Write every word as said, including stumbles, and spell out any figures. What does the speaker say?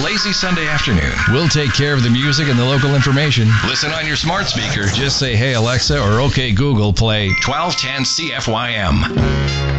lazy Sunday afternoon. We'll take care of the music and the local information. Listen on your smart speaker. Just say, hey, Alexa, or okay, Google, play twelve ten C F Y M.